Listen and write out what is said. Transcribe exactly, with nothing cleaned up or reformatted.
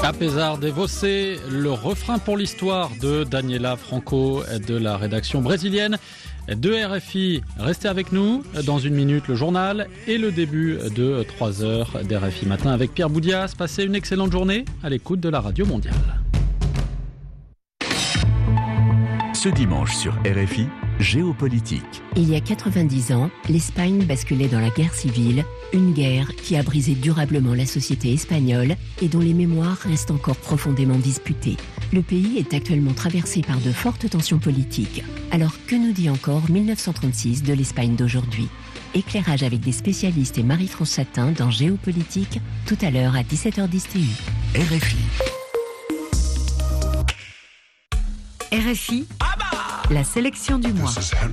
À Pesar des Vossés, le refrain pour l'histoire de Daniela Franco de la rédaction brésilienne de R F I. Restez avec nous, dans une minute le journal et le début de trois heures d'R F I Matin avec Pierre Boudias. Passez une excellente journée à l'écoute de la Radio Mondiale. Ce dimanche sur R F I, Géopolitique. Il y a quatre-vingt-dix ans, l'Espagne basculait dans la guerre civile, une guerre qui a brisé durablement la société espagnole et dont les mémoires restent encore profondément disputées. Le pays est actuellement traversé par de fortes tensions politiques. Alors que nous dit encore mille neuf cent trente-six de l'Espagne d'aujourd'hui ? Éclairage avec des spécialistes et Marie-France Satin dans Géopolitique, tout à l'heure à dix-sept heures dix T U. R F I. R F I, la sélection du mois.